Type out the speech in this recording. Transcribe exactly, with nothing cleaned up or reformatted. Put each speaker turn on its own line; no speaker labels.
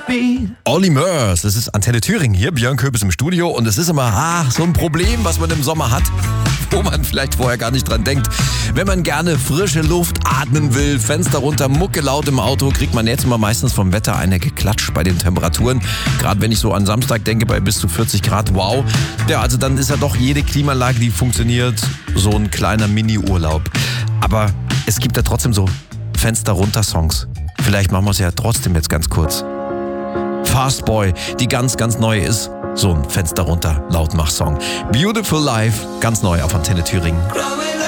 Olli Murs, das ist Antenne Thüringen hier, Björn Köpes im Studio und es ist immer ah, so ein Problem, was man im Sommer hat, wo man vielleicht vorher gar nicht dran denkt. Wenn man gerne frische Luft atmen will, Fenster runter, Mucke laut im Auto, kriegt man jetzt immer meistens vom Wetter eine geklatscht bei den Temperaturen. Gerade wenn ich so an Samstag denke, bei bis zu vierzig Grad, wow. Ja, also dann ist ja doch jede Klimaanlage, die funktioniert, so ein kleiner Mini-Urlaub. Aber es gibt ja trotzdem so Fenster runter Songs. Vielleicht machen wir es ja trotzdem jetzt ganz kurz. Fast Boy, die ganz, ganz neu ist. So ein Fenster runter Lautmach-Song. Beautiful Life, ganz neu auf Antenne Thüringen.